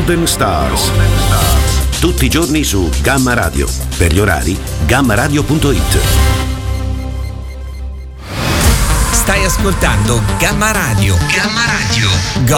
Golden Stars. Tutti i giorni su Gamma Radio. Per gli orari, gammaradio.it. Stai ascoltando Gamma Radio. Gamma Radio.